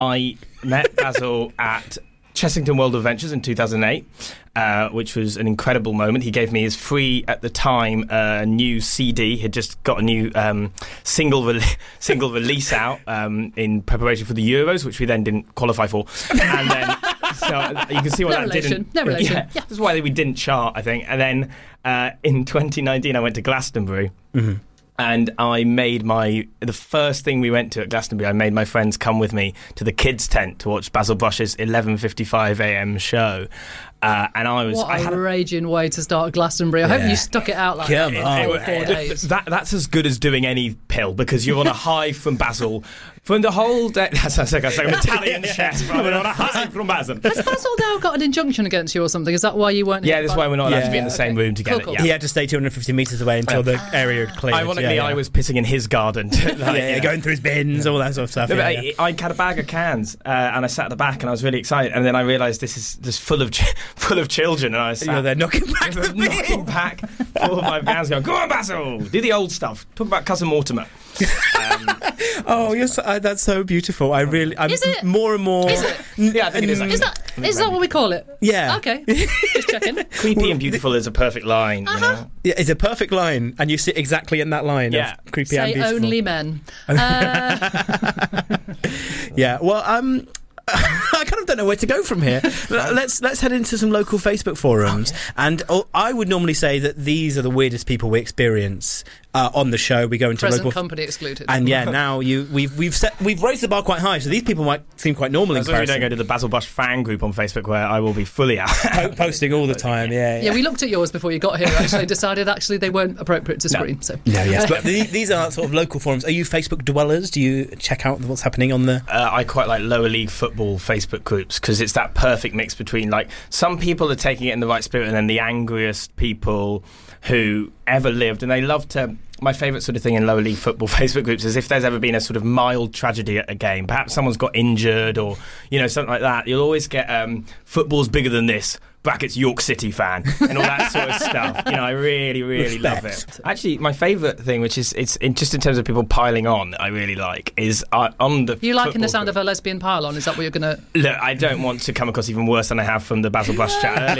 I met Basil at Chessington World Adventures in 2008, which was an incredible moment. He gave me his free, at the time, new CD. He'd just got a new single release out in preparation for the Euros, which we then didn't qualify for. And then, so you can see why No relation. Yeah. That's why we didn't chart, I think. And then in 2019, I went to Glastonbury. Mm-hmm. And I made the first thing we went to at Glastonbury, I made my friends come with me to the kids' tent to watch Basil Brush's 11:55am show. And I had a raging way to start Glastonbury. I hope you stuck it out like 4 days. That's as good as doing any pill, because you're on a high from Basil from the whole day. That sounds like an Italian chef. We're on a high from Basil. Has Basil now got an injunction against you or something? Is that why you weren't? Yeah, that's why we're not allowed to be in the same room together. Cool. Yeah. He had to stay 250 metres away until the area had cleared. Ironically, I was pissing in his garden. Going through his bins, all that sort of stuff. No, I had a bag of cans, and I sat at the back, and I was really excited. And then I realised this is just full of children, and I sat they're knocking back all of my cans, going, "Go on, Basil, do the old stuff. Talk about Cousin Mortimer." That's so beautiful. I'm is it? more and more. Is it? Yeah, I think it is. Is that what we call it? Yeah. Okay. Just checking. Creepy and beautiful is a perfect line. You know? Yeah, it's a perfect line, and you sit exactly in that line. Yeah. Of creepy and Say beautiful. only men. Yeah. Well, I kind of don't know where to go from here. Let's head into some local Facebook forums. And I would normally say that these are the weirdest people we experience on the show. We go into present local company excluded. And now we've raised the bar quite high, so these people might seem quite normal in comparison. We don't go to the Basil Brush fan group on Facebook, where I will be fully out posting all the time. Yeah. We looked at yours before you got here. Actually, decided they weren't appropriate to screen. No. So yes, but these are sort of local forums. Are you Facebook dwellers? Do you check out what's happening on the? I quite like lower league football Facebook groups, because it's that perfect mix between, like, some people are taking it in the right spirit, and then the angriest people who ever lived, and they love to. My favourite sort of thing in lower league football Facebook groups is if there's ever been a sort of mild tragedy at a game, perhaps someone's got injured or, something like that, you'll always get football's bigger than this, brackets York City fan, and all that sort of stuff. I really, really love it. Actually, my favourite thing, which is just in terms of people piling on, I really like, is on the. You liking the sound of a lesbian pile on? Is that what you're going to? Look, I don't want to come across even worse than I have from the Basil Brush chat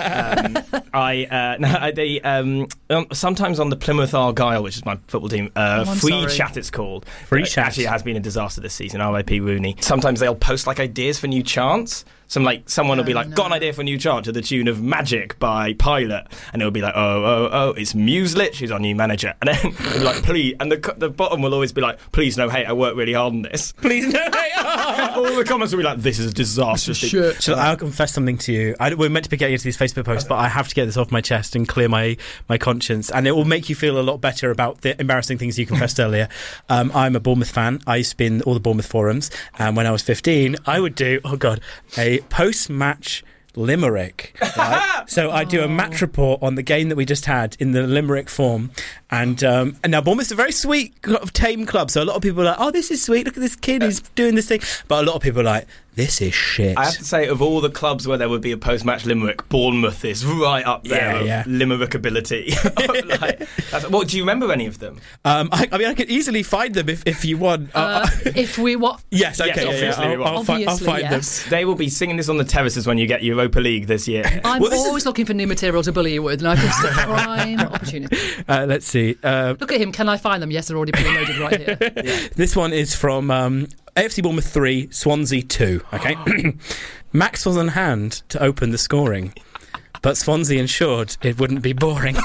earlier. But, sometimes on the Plymouth Argyle, which is my football team, free chat it's called. Free chat. Actually, it has been a disaster this season. R.I.P. Rooney. Sometimes they'll post like ideas for new chants. Someone will be like, got an idea for a new chant to the tune of Magic by Pilot, and it'll be like, oh, it's Mueslich who's our new manager, and then it'll be like, please, and the bottom will always be like, please no hate, I worked really hard on this. Please no hate. All the comments will be like, this is a disastrous thing. So I'll confess something to you. We're meant to be getting into these Facebook posts, but I have to get this off my chest and clear my conscience, and it will make you feel a lot better about the embarrassing things you confessed earlier. I'm a Bournemouth fan. I used to be in all the Bournemouth forums, and when I was 15, I would do, a post-match limerick, right? So I do a match report on the game that we just had in the limerick form, and now Bournemouth's a very sweet, tame club, so a lot of people are like, oh, this is sweet, look at this kid, he's doing this thing, but a lot of people are like, this is shit. I have to say, of all the clubs where there would be a post-match limerick, Bournemouth is right up there of limerickability. What, do you remember any of them? I could easily find them if you want. If we what? Yes, okay. Yes, obviously, I'll find them. They will be singing this on the terraces when you get Europa League this year. I'm always looking for new material to bully you with, and I think it's a prime opportunity. Let's see. Look at him. Can I find them? Yes, they're already preloaded right here. This one is from AFC Bournemouth 3, Swansea 2. Okay, Max was on hand to open the scoring, but Swansea ensured it wouldn't be boring.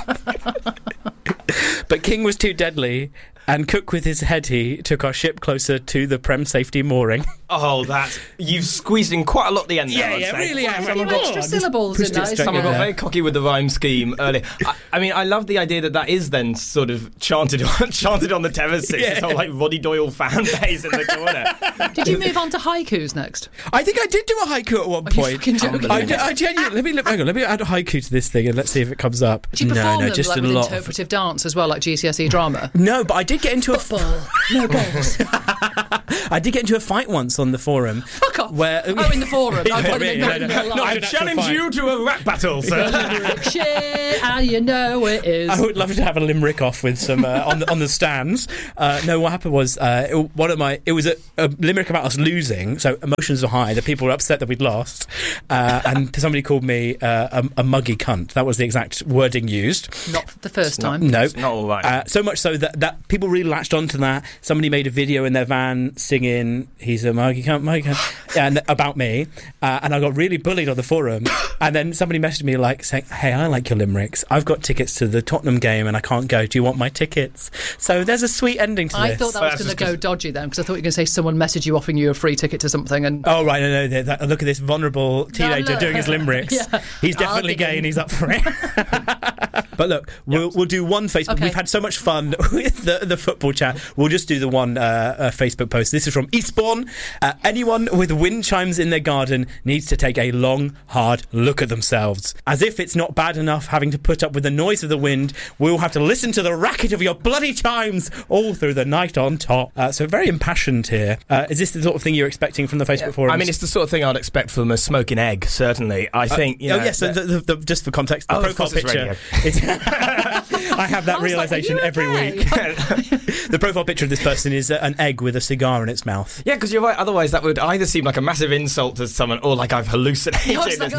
But King was too deadly, and Cook with his head took our ship closer to the Prem safety mooring. Oh, you've squeezed in quite a lot at the end there. Yeah, really have. Extra syllables in that. Someone got very cocky with the rhyme scheme earlier. I love the idea that is then sort of chanted on the terraces. Yeah. This whole like Roddy Doyle fan base in the corner. Did you move on to haikus next? I think I did do a haiku at one point. You joking? I genuinely, let me add a haiku to this thing and let's see if it comes up. Do you perform them just like a with lot interpretive dance as well, like GCSE drama? No, but I did get into football. No goals. I did get into a fight once on the forum. Fuck off. Where, in the forum. Yeah, I thought really, you meant in real life. I challenge you to a rap battle, sir. Shit, how you know it is. I would love to have a limerick off with some on the stands. No, what happened was it was a limerick about us losing. So emotions were high. The people were upset that we'd lost, and somebody called me a muggy cunt. That was the exact wording used. Not the first time. No, It's not all right. so much so that people really latched onto that. Somebody made a video in their van singing "He's a muggy cunt," and about me, and I got really bullied on the forum. And then somebody messaged me like saying, "Hey, I like your limericks. I've got tickets to the Tottenham game and I can't go. Do you want my tickets?" So there's a sweet ending to this. I thought that was going to go dodgy then, because I thought you were going to say someone messaged you offering you a free ticket to something. And oh right, no, look at this vulnerable teenager doing his limericks. Yeah. He's definitely gay and he's up for it. But look, we'll do one Facebook. Okay. We've had so much fun with the football chat. We'll just do the one Facebook post. This is from Eastbourne. Anyone with wind chimes in their garden needs to take a long, hard look at themselves. As if it's not bad enough having to put up with the noise of the wind, we'll have to listen to the racket of your bloody chimes all through the night on top. So very impassioned here. Is this the sort of thing you're expecting from the Facebook forums? I mean, it's the sort of thing I'd expect from a smoking egg, certainly. I think, you know... Oh, yes, just for context, the profile picture... I have that realisation every week. The profile picture of this person is an egg with a cigar in its mouth. Yeah, because you're right. Otherwise, that would either seem like a massive insult to someone or like I've hallucinated.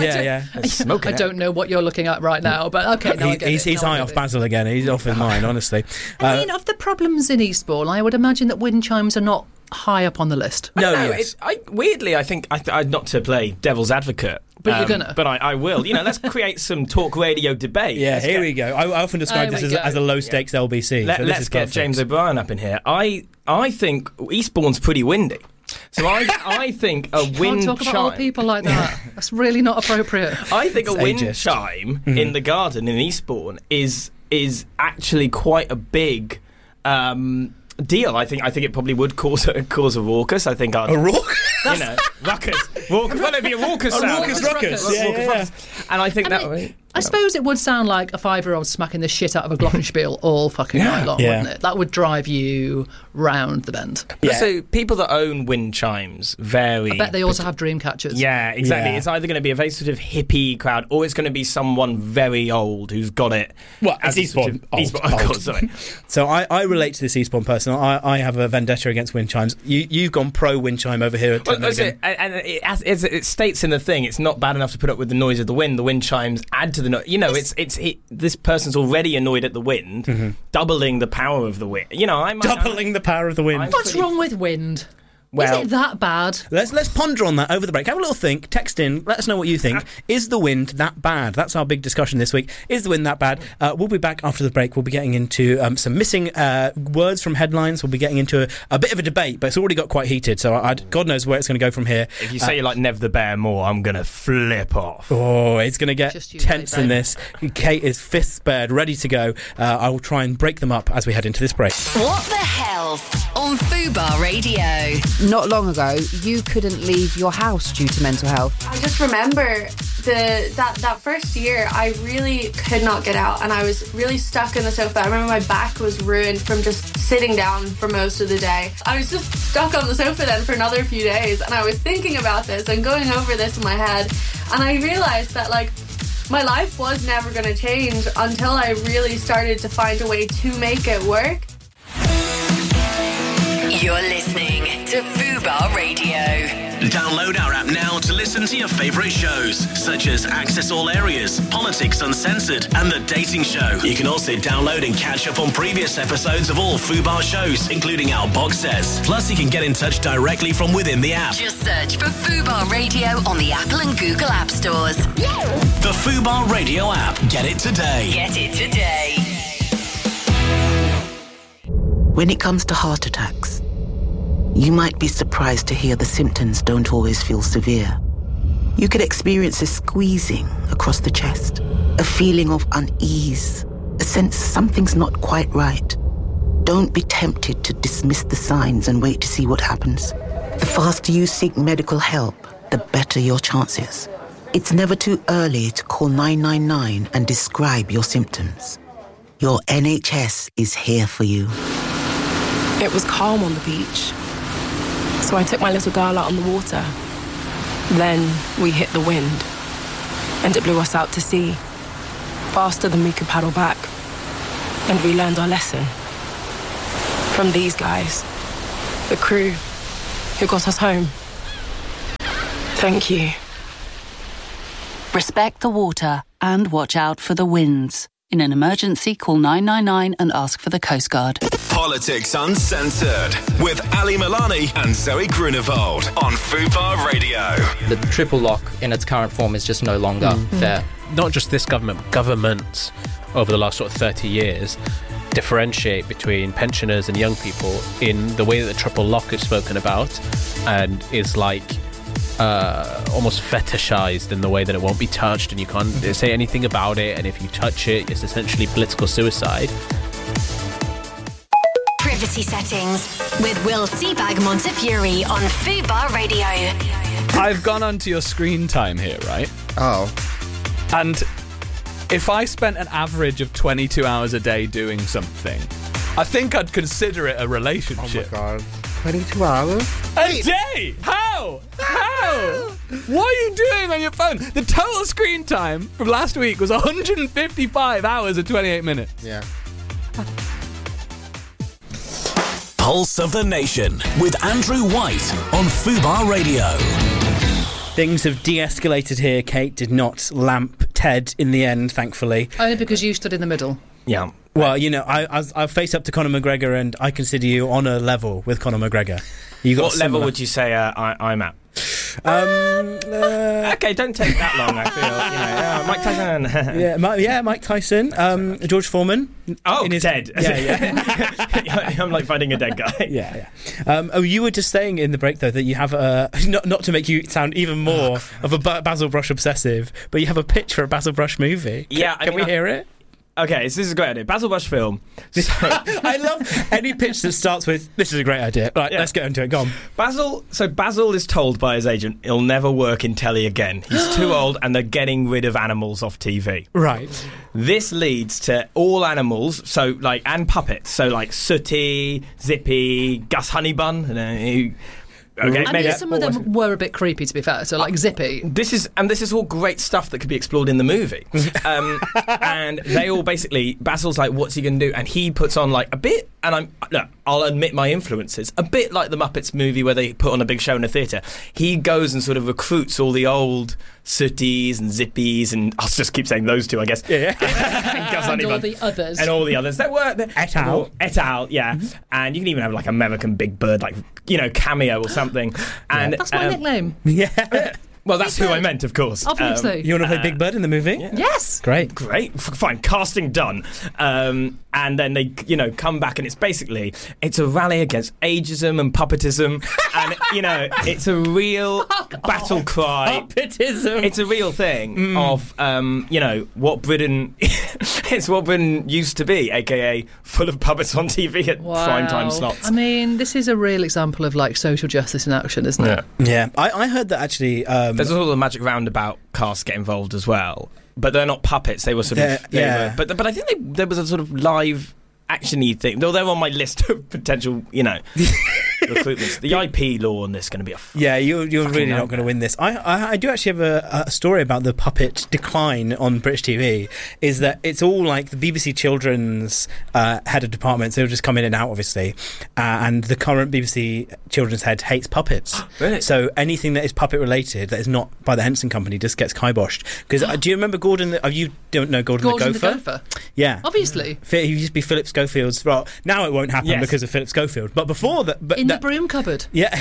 I don't know what you're looking at right now, but okay, now I get it. He's high off Basil again. He's off his mind, honestly. I mean, of the problems in Eastbourne, I would imagine that wind chimes are not high up on the list. No, yes. Weirdly, I think, not to play devil's advocate, but you're gonna. But I will. You know, let's create some talk radio debate. Yeah, here we go. I often describe this as a low stakes LBC. Let's get James O'Brien up in here. I think Eastbourne's pretty windy. So I think a wind chime... Can't talk about other people like that. That's really not appropriate. I think a wind chime in the garden in Eastbourne is actually quite a big deal. I think it probably would cause a raucous. I think a raucous. You know, ruckus. Well, it'd be a raucous sound. Ruckus. Yeah. And I think I suppose it would sound like a 5-year-old smacking the shit out of a glockenspiel all fucking night long, wouldn't it? That would drive you round the bend. Yeah. So people that own wind chimes vary. I bet they also have dream catchers. Yeah, exactly. Yeah. It's either going to be a very sort of hippie crowd or it's going to be someone very old who's got it. Well, as Eastbourne. Of course, sorry. So I relate to this Eastbourne person. I have a vendetta against wind chimes. You've gone pro wind chime over here. It states in the thing, it's not bad enough to put up with the noise of the wind. The wind chimes add to the noise. You know, this person's already annoyed at the wind, doubling the power of the wind. You know, doubling the power of the wind. What's wrong with wind? Well, is it that bad? Let's ponder on that over the break. Have a little think. Text in. Let us know what you think. Is the wind that bad? That's our big discussion this week. Is the wind that bad? We'll be back after the break. We'll be getting into some missing words from headlines. We'll be getting into a bit of a debate, but it's already got quite heated. So God knows where it's going to go from here. If you say you like Nev the Bear more, I'm going to flip off. Oh, it's going to get tense in this. Kate is fifth spared, ready to go. I will try and break them up as we head into this break. What the Health on Fubar Radio. Not long ago, you couldn't leave your house due to mental health. I just remember that first year, I really could not get out, and I was really stuck in the sofa. I remember my back was ruined from just sitting down for most of the day. I was just stuck on the sofa then for another few days, and I was thinking about this and going over this in my head, and I realised that, like, my life was never going to change until I really started to find a way to make it work. You're listening to Fubar Radio. Download our app now to listen to your favourite shows, such as Access All Areas, Politics Uncensored, and The Dating Show. You can also download and catch up on previous episodes of all Fubar shows, including our box sets. Plus, you can get in touch directly from within the app. Just search for Fubar Radio on the Apple and Google App Stores. The Fubar Radio app. Get it today. Get it today. When it comes to heart attacks, you might be surprised to hear the symptoms don't always feel severe. You could experience a squeezing across the chest, a feeling of unease, a sense something's not quite right. Don't be tempted to dismiss the signs and wait to see what happens. The faster you seek medical help, the better your chances. It's never too early to call 999 and describe your symptoms. Your NHS is here for you. It was calm on the beach. So I took my little girl out on the water. Then we hit the wind, and it blew us out to sea, faster than we could paddle back. And we learned our lesson from these guys, the crew who got us home. Thank you. Respect the water and watch out for the winds. In an emergency, call 999 and ask for the Coast Guard. Politics Uncensored with Ali Milani and Zoe Grunewald on Fubar Radio. The triple lock in its current form is just no longer fair. Not just this government, governments over the last sort of 30 years differentiate between pensioners and young people in the way that the triple lock is spoken about and is like almost fetishized in the way that it won't be touched and you can't say anything about it, and if you touch it, it's essentially political suicide. Privacy settings with Will Seabag Montefiore on Fubar Radio. I've gone onto your screen time here, right? Oh. And if I spent an average of 22 hours a day doing something, I think I'd consider it a relationship. Oh my God. 22 hours? A day? How? What are you doing on your phone? The total screen time from last week was 155 hours and 28 minutes. Yeah. Pulse of the Nation with Andrew White on Fubar Radio. Things have de-escalated here. Kate did not lamp Ted in the end, thankfully. Only because you stood in the middle. Yeah. Well, you know, I face up to Conor McGregor and I consider you on a level with Conor McGregor. What level would you say I'm at? Okay, don't take that long, I feel. Mike Tyson. Mike Tyson. George Foreman. Oh, dead. Yeah. I'm like finding a dead guy. Yeah. You were just saying in the break, though, that you have not to make you sound even more of a Basil Brush obsessive, but you have a pitch for a Basil Brush movie. Can we hear it? Okay, so this is a great idea. Basil Brush film. I love any pitch that starts with, this is a great idea. Right, let's get into it. Go on. Basil is told by his agent he'll never work in telly again. He's too old and they're getting rid of animals off TV. Right. This leads to all animals, and puppets. So, like, Sooty, Zippy, Gus Honeybun, Okay, I mean, some of them were a bit creepy, to be fair. So, like Zippy. This is all great stuff that could be explored in the movie. And they all basically, Basil's like, what's he going to do? And he puts on like a bit, and I'll admit my influences, a bit like the Muppets movie where they put on a big show in a theatre. He goes and sort of recruits all the old Sooties and Zippies, and I'll just keep saying those two, I guess. Yeah. And all the others. And all the others. That were et al, yeah. Mm-hmm. And you can even have like American Big Bird, like, cameo or something. And that's my nickname. Yeah. Well, that's who I meant, of course. Obviously. You want to play Big Bird in the movie? Yeah. Yes. Great. Fine. Casting done. And then they, come back, and it's a rally against ageism and puppetism. And, it's a real battle cry. Puppetism. It's a real thing of, what Britain... it's what Britain used to be, a.k.a. full of puppets on TV at primetime slots. I mean, this is a real example of, like, social justice in action, isn't it? Yeah. I heard that, actually... There's also the Magic Roundabout cast get involved as well. But they're not puppets. They were sort of... But I think there was a sort of live action-y thing. Though they're on my list of potential, recruitments. The IP law on this is going to be you're really not going to win this. I do actually have a story about the puppet decline on British TV. Is that it's all like the BBC Children's head of departments. They'll just come in and out, obviously. And the current BBC Children's head hates puppets. Really? So anything that is puppet related that is not by the Henson Company just gets kiboshed. Because do you remember Gordon? You don't know Gordon the Gopher? Yeah, obviously. He used to be Philip Schofield's. Well, now it won't happen because of Philip Schofield. But before that, the broom cupboard. Yeah.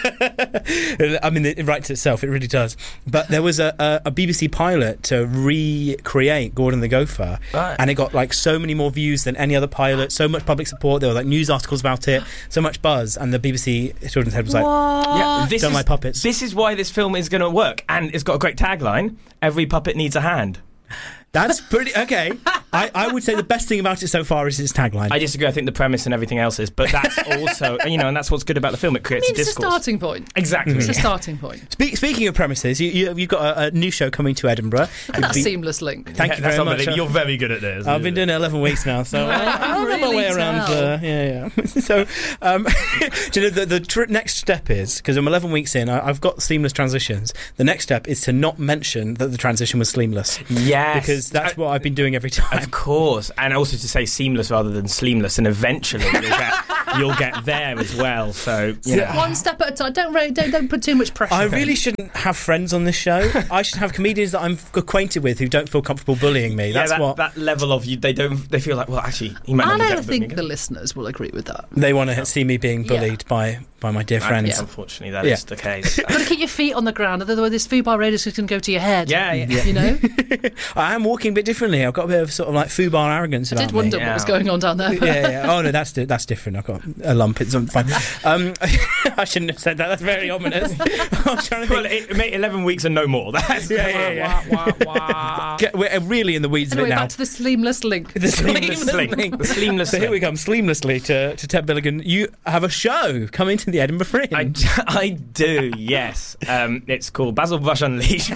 I mean, it writes itself, it really does. But there was a BBC pilot to recreate Gordon the Gopher, and it got like so many more views than any other pilot, so much public support, there were like news articles about it, so much buzz, and the BBC Children's Head was like, don't like puppets. This is why this film is going to work, and it's got a great tagline, every puppet needs a hand. That's pretty... Okay. I would say the best thing about it so far is its tagline. I disagree. I think the premise and everything else is, but that's also, and that's what's good about the film. It creates a discourse. It's a starting point. Exactly. It's a starting point. Speaking of premises, you've got a new show coming to Edinburgh. That seamless link. Thank you very much. You're very good at this. I've been doing it 11 weeks now, so I'm on my way around. So, do you know, the next step is, because I'm 11 weeks in, I've got seamless transitions. The next step is to not mention that the transition was seamless. Yes. Because that's what I've been doing every time. Of course. And also to say seamless rather than sleamless, and eventually you'll get there as well. So, one step at a time. Don't put too much pressure. I really shouldn't have friends on this show. I should have comedians that I'm acquainted with who don't feel comfortable bullying me. That's that level of you. They feel like, well, actually, he might not I get don't think the listeners will agree with that. They want to see me being bullied by my dear friends. Yeah, unfortunately, that is the case. You've got to keep your feet on the ground, otherwise this Fubar radius can go to your head. Yeah. You know? I am walking a bit differently. I've got a bit of sort of like Fubar arrogance about me. I did wonder what was going on down there. Yeah. Oh, no, that's different. I've got a lump. It's fine. I shouldn't have said that. That's very ominous. I'm trying to think. Well, 11 weeks and no more. That's We're really in the weeds anyway, of it now. back to the sleamless link. The sleamless link. The sleamless So link. here we come, sleamlessly to Ted Milligan. You have a show coming to the Edinburgh Fringe. I do, yes. It's called Basil Brush Unleashed.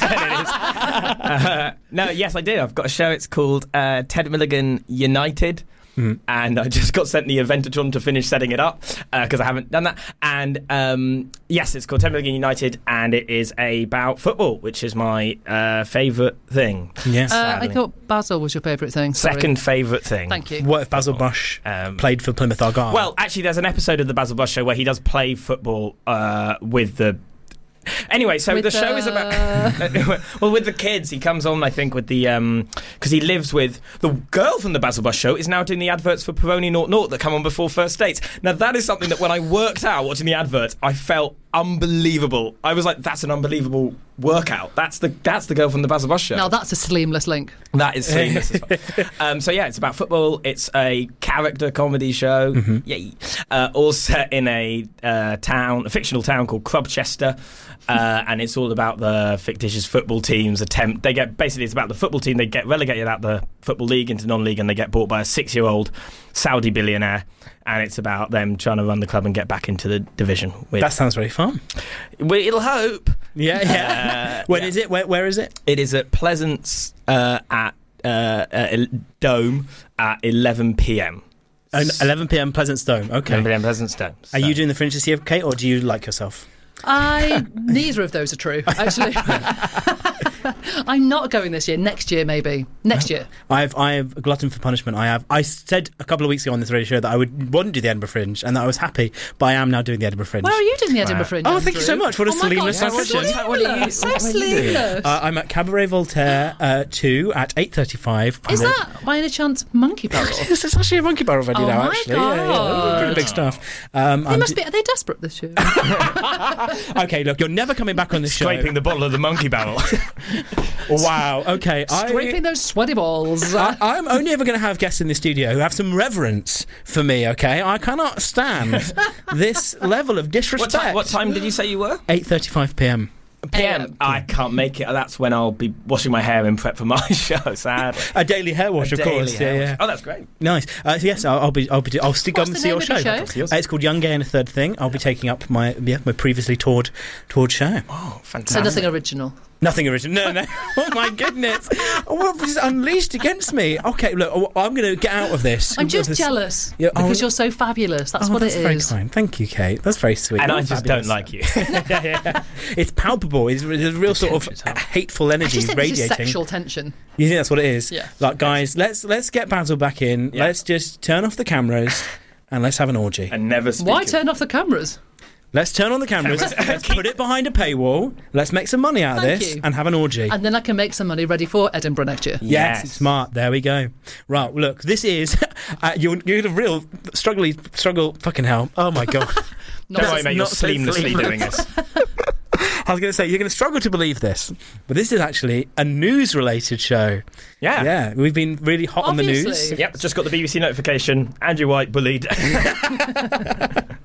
No, yes, I do. I've got a show. It's called Ted Milligan United. And I just got sent the Eventatron to finish setting it up because I haven't done that. And yes, it's called Ted Milligan United, and it is about football, which is my favourite thing. Yes, I thought Basil was your favourite thing. Sorry. Second favourite thing. Thank you. What if Basil Brush played for Plymouth Argyle? Well, actually, there's an episode of the Basil Brush show where he does play football with the. Anyway, so the show is about well, with the kids. He comes on, I think, with the because he lives with the girl from the Basil Brush show is now doing the adverts for Peroni 00 that come on before first dates. Now that is something that when I worked out watching the adverts, I felt unbelievable. I was like, that's an unbelievable workout. That's the girl from the Basil Brush show. Now that's a sleamless link. That is seamless as well. So yeah, it's about football. It's a character comedy show. Yay! All set in a fictional town called Crubchester, and it's all about the fictitious football teams it's about the football team. They get relegated out the football league into non-league, and they get bought by a 6-year-old Saudi billionaire. And it's about them trying to run the club and get back into the division. That sounds very fun. It'll hope. Yeah. When is it? Where is it? It is at Pleasance at Dome at 11 p.m. 11 p.m. Pleasance Dome. Okay. 11 p.m. Pleasance Dome. Are you doing the Fringe this year, Kate, or do you like yourself? Neither of those are true, actually. I'm not going this year. Next year, maybe. Next year. I have a glutton for punishment. I said a couple of weeks ago on this radio show that I wouldn't do the Edinburgh Fringe, and that I was happy, but I am now doing the Edinburgh Fringe. Where are you doing the Edinburgh Fringe? Oh, thank you so much. What a sleamless transition. So sleamless. I'm at Cabaret Voltaire 2 at 8:35. Is that, by any chance, Monkey Barrel? It's actually a Monkey Barrel venue now, actually. God. Yeah, pretty big stuff. Are they desperate this year? Okay, look, you're never coming back on this show. Scraping the bottle of the Monkey Barrel. Wow, okay. Scraping those sweaty balls. I'm only ever going to have guests in the studio who have some reverence for me, okay? I cannot stand this level of disrespect. What time did you say you were? 8:35 p.m. PM. I can't make it. That's when I'll be washing my hair in prep for my show. Sad. A daily hair wash, of course. Yeah. Oh, that's great. Nice. Yes, I'll still come and see your show. It's called Young, Gay and a Third Thing. I'll be taking up my previously toured show. Oh, fantastic. So nothing original. Nothing original. No. Oh my goodness. What was unleashed against me? Okay, look, I'm going to get out of this. I'm just jealous because you're so fabulous. That's what it is. That's very kind. Thank you, Kate. That's very sweet. And I just don't like you. Yeah. It's palpable. There's a real sort of hateful energy radiating. It's sexual tension. You think that's what it is? Yeah. Like, guys, let's get Basil back in. Yeah. Let's just turn off the cameras and let's have an orgy. And never speak. Why turn off the cameras? Let's turn on the cameras, let's put it behind a paywall, let's make some money out of this and have an orgy. And then I can make some money ready for Edinburgh next year. Yes, smart. There we go. Right, look, this is... you're in a real struggle... Fucking hell. Oh, my God. Don't worry, mate, you're seamlessly doing this. I was going to say, you're going to struggle to believe this, but this is actually a news-related show. Yeah, we've been really hot on the news. Yep, just got the BBC notification. Andrew White bullied.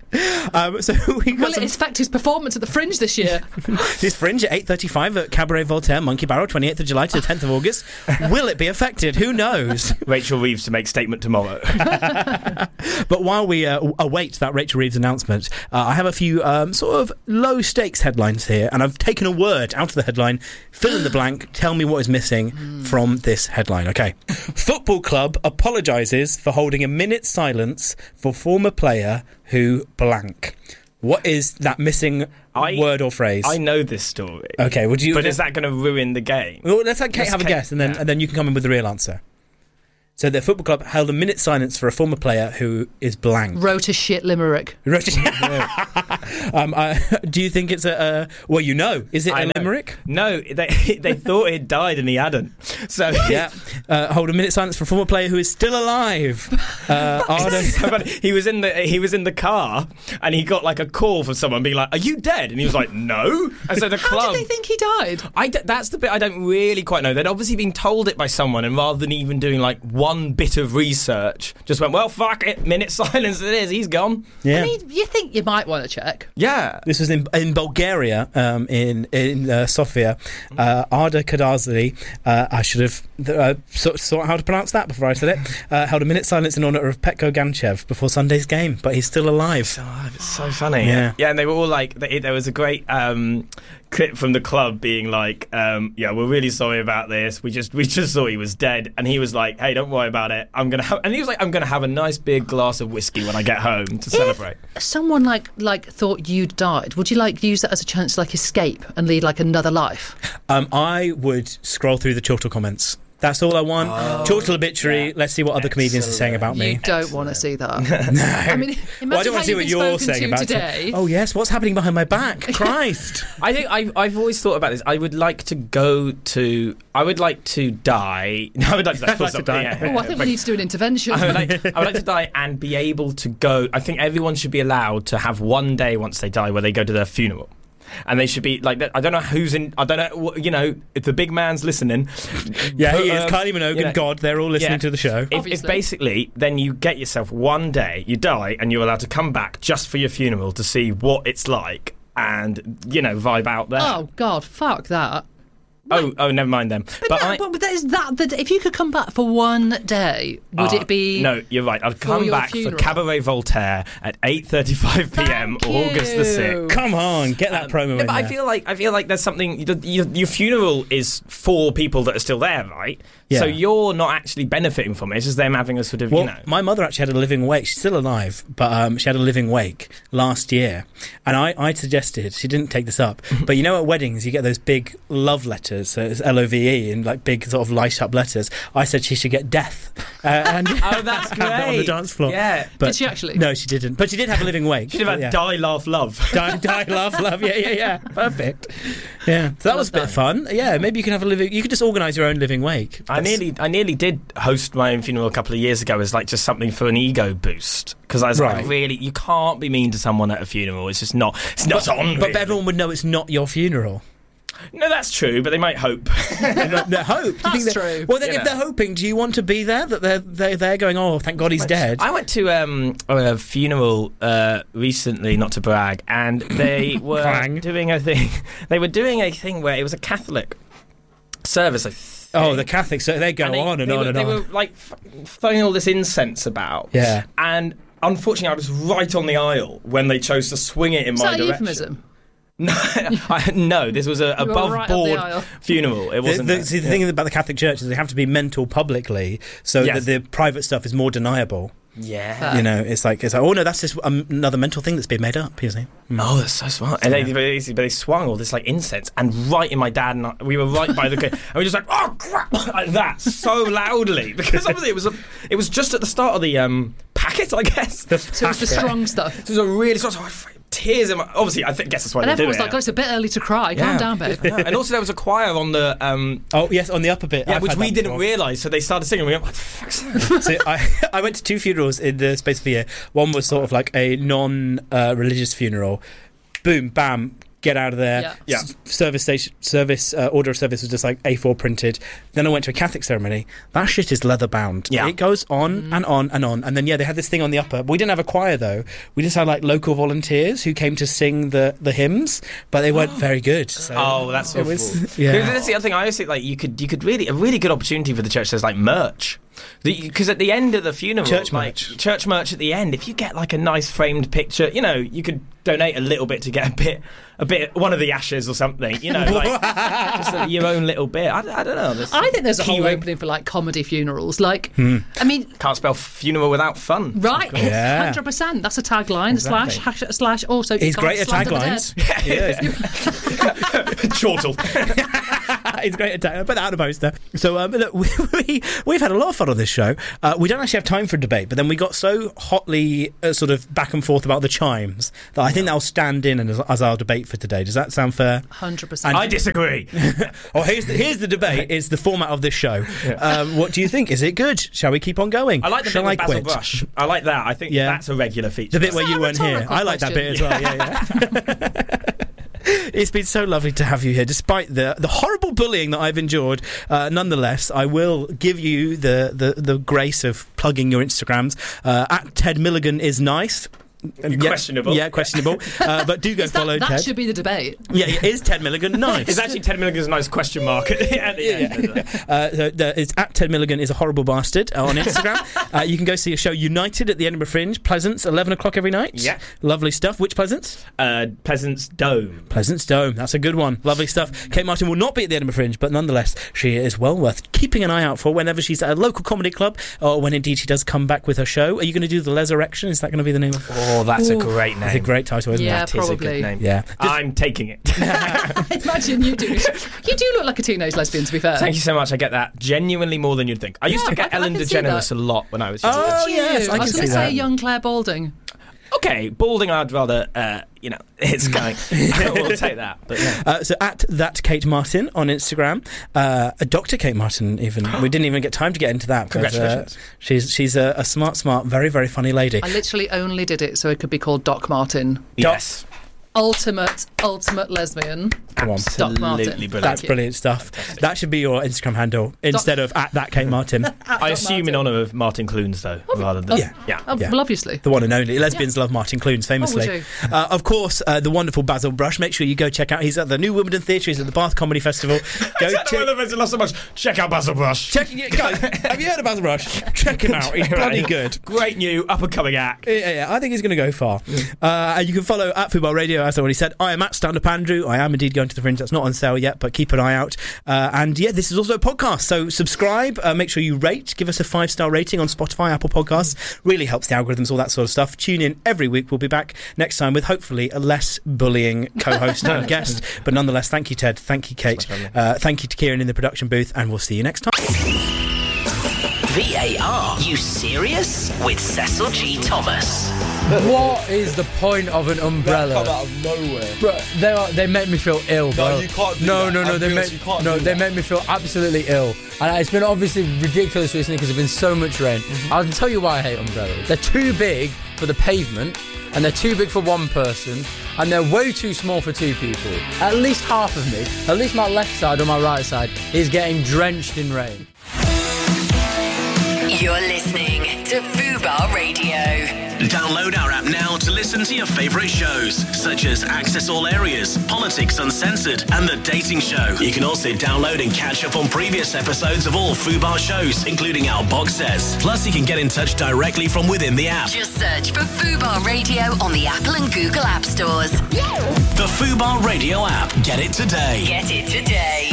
So we got Will it affect his performance at the Fringe this year? This Fringe at 8:35 at Cabaret Voltaire, Monkey Barrel, 28th of July to the 10th of August. Will it be affected? Who knows? Rachel Reeves to make statement tomorrow. But while we await that Rachel Reeves announcement, I have a few sort of low-stakes headlines here, and I've taken a word out of the headline. Fill in the blank. Tell me what is missing from this headline. Okay. Football club apologises for holding a minute's silence for former player who blank. What is that missing word or phrase? I know this story. Okay, would you? But is that going to ruin the game? Well, let's have Kate have a guess, and then you can come in with the real answer. So the football club held a minute's silence for a former player who is blank. Wrote a shit limerick. Do you think it's a... well, you know. Is it a limerick? No, they thought he'd died and he hadn't. So yeah. Hold a minute's silence for a former player who is still alive. He was in the car and he got like a call from someone being like, "Are you dead?" And he was like, "No." And so the club... How did they think he died? That's the bit I don't really quite know. They'd obviously been told it by someone, and rather than even doing like one bit of research, just went, "Well, fuck it, minute silence it is, he's gone." Yeah. I mean, you think you might want to check. Yeah. This was in Bulgaria, in Sofia. Arda Kadazli, I should have thought how to pronounce that before I said it, held a minute's silence in honour of Petko Ganchev before Sunday's game, but he's still alive. It's so funny. Yeah, and they were all like, there was a great clip from the club being like, "Yeah, we're really sorry about this. We just thought he was dead," and he was like, "Hey, don't worry about it. I'm gonna have," and he was like, "I'm gonna have a nice big glass of whiskey when I get home to celebrate." If someone like thought you'd died, would you like use that as a chance to like escape and lead like another life? I would scroll through the Chortle comments. That's all I want. Chortle obituary. Yeah. Let's see what other comedians are saying about me. You don't want to see that. No. I mean, I don't want to see what you're saying about today. it. Oh yes, what's happening behind my back? Christ! I think I've always thought about this. I would like to die. I would like to die. Oh, I think we need to do an intervention. I would like to die and be able to go. I think everyone should be allowed to have one day once they die where they go to their funeral. And they should be like, I don't know who's in. I don't know, if the big man's listening. Yeah, he is. Kylie Minogue, God, they're all listening to the show. If basically, then you get yourself one day, you die, and you're allowed to come back just for your funeral to see what it's like and, vibe out there. Oh, God, fuck that. Oh, never mind then. But is that if you could come back for one day, would it be? No, you're right. I'd come back for Cabaret Voltaire at 8:35 p.m. August the 6th. Come on, get that promo in but there. I feel like there's something. Your funeral is for people that are still there, right? Yeah. So you're not actually benefiting from it. It's just them having a sort of, my mother actually had a living wake. She's still alive, but she had a living wake last year. And I suggested, she didn't take this up, but at weddings you get those big love letters, so it's LOVE and like big sort of light up letters. I said she should get death. And oh, that's great. On the dance floor. Yeah. But did she actually? No, she didn't. But she did have a living wake. She'd have had die, laugh, love. Die, laugh, love. Yeah. Perfect. Yeah. So that was a bit fun. Yeah, maybe you can have a living. You could just organise your own living wake. I nearly did host my own funeral a couple of years ago as like just something for an ego boost, because I was like, really, you can't be mean to someone at a funeral. It's just not. It's not on. But everyone would know it's not your funeral. No, that's true, but they might hope. They hope. That's true. Well, then, if they're hoping, do you want to be there? That they're going, oh, thank God he's dead. I went to a funeral recently, not to brag, and they were doing a thing. They were doing a thing where it was a Catholic service. Oh, the Catholics, so they go on and on. They were like throwing all this incense about. Yeah. And unfortunately, I was right on the aisle when they chose to swing it in my direction. Euphemism? No, this was a above-board funeral. It wasn't. The thing about the Catholic Church is they have to be mental publicly, so that the private stuff is more deniable. Yeah, it's like oh no, that's just another mental thing that's been made up. You see? Oh, that's so smart. And they swung all this like incense, and right in my dad and I, we were right by the and we were just like, oh crap, like that so loudly, because obviously it was just at the start of the packet, I guess. So it was the strong stuff. So it was a really strong. Tears in my... Obviously, I guess that's why they do it. And everyone's like, oh, it's a bit early to cry. Calm down, babe. And also there was a choir on the... oh, yes, on the upper bit. Yeah, which we didn't realise, so they started singing. We went, what the fuck's that? So I went to 2 funerals in the space of a year. One was sort of like a non-religious funeral. Boom, bam, get out of there. Yeah. Order of service was just like A4 printed. Then I went to a Catholic ceremony. That shit is leather bound. Yeah. It goes on and on and on. And then, they had this thing on the upper. We didn't have a choir, though. We just had, like, local volunteers who came to sing the hymns, but they weren't very good. So that's awful. Yeah. That's the other thing. I always think, like, you could really, a really good opportunity for the church, there's, like, merch. Because at the end of the funeral, church merch at the end, if you get, like, a nice framed picture, you could donate a little bit to get a bit one of the ashes or something, like just your own little bit. I don't know. I think there's a whole opening for like comedy funerals. Like, I mean, can't spell funeral without fun, right? 100%. That's a tagline. Exactly. Slash. Also, he's great at taglines. Chortle. He's great at taglines. Put that on a poster. So look, we've had a lot of fun on this show. We don't actually have time for debate, but then we got so hotly sort of back and forth about the chimes that I think that'll stand in as our debate for today. Does that sound fair? 100%. I disagree. Here's the debate. Is the format of this show. What do you think? Is it good? Shall we keep on going? I like the bit with Basil Brush. I like that. I think that's a regular feature. The bit where you weren't here. I like that bit as well. Yeah. It's been so lovely to have you here, despite the horrible bullying that I've endured. Nonetheless, I will give you the grace of plugging your Instagrams. At Ted Milligan is nice. Questionable. Yeah, questionable. But do go follow Ted. That should be the debate. Yeah, is Ted Milligan nice? It's actually Ted Milligan's nice question mark at the end. It's at Ted Milligan is a horrible bastard on Instagram. You can go see a show, United, at the Edinburgh Fringe. Pleasance, 11 o'clock every night. Yeah. Lovely stuff. Which Pleasance? Pleasance Dome. Pleasance Dome. That's a good one. Lovely stuff. Kate Martin will not be at the Edinburgh Fringe, but nonetheless, she is well worth keeping an eye out for whenever she's at a local comedy club, or when indeed she does come back with her show. Are you going to do The Lesurrection? Is that going to be the name of it? Oh, that's a great name. It's a great title, isn't it? Yeah, That probably. is a good name. Yeah. I'm taking it. Imagine you do. You do look like a teenage lesbian, to be fair. Thank you so much. I get that genuinely more than you'd think. I used to get Ellen DeGeneres a lot when I was younger. Oh, yes. I was going to say that. young Claire Balding. Okay, balding I'd rather, it's going. We'll take that. But yeah. So at that Kate Martin on Instagram, Dr. Kate Martin even. We didn't even get time to get into that. Congratulations. She's a smart, very, very funny lady. I literally only did it so it could be called Doc Martin. Yes. Ultimate lesbian. Come on. Doc Martin. Brilliant. That's brilliant stuff. Fantastic. That should be your Instagram handle instead of at that Kate Martin. I assume in honour of Martin Clunes, though, rather than... Well, obviously. The one and only. Lesbians love Martin Clunes, famously. Of course, the wonderful Basil Brush. Make sure you go check out. He's at the New Wimbledon Theatre. He's at the Bath Comedy Festival. Go check out Basil Brush. Guys, have you heard of Basil Brush? Check him out. He's bloody good. Great new up-and-coming act. Yeah, I think he's going to go far. And you can follow at Football Radio, as I already said. I am at Stand Up Andrew. I am indeed going to the Fringe. That's not on sale yet, but keep an eye out. This is also a podcast, so subscribe. Make sure you rate. Give us a 5-star rating on Spotify, Apple Podcasts. Really helps the algorithms, all that sort of stuff. Tune in every week. We'll be back next time with hopefully a less bullying co-host and guest. But nonetheless, thank you, Ted. Thank you, Kate. Thank you to Kieran in the production booth, and we'll see you next time. VAR, you serious? With Cecil G. Thomas. What is the point of an umbrella? They come out of nowhere. Bro, they make me feel ill, bro. No, you can't do that. They make me feel absolutely ill. And it's been obviously ridiculous recently because there's been so much rain. I can tell you why I hate umbrellas. They're too big for the pavement, and they're too big for one person, and they're way too small for two people. At least half of me, at least my left side or my right side, is getting drenched in rain. You're listening to Fubar Radio. Download our app now to listen to your favourite shows, such as Access All Areas, Politics Uncensored, and The Dating Show. You can also download and catch up on previous episodes of all Fubar shows, including our box sets. Plus, you can get in touch directly from within the app. Just search for Fubar Radio on the Apple and Google App Stores. The Fubar Radio app. Get it today. Get it today.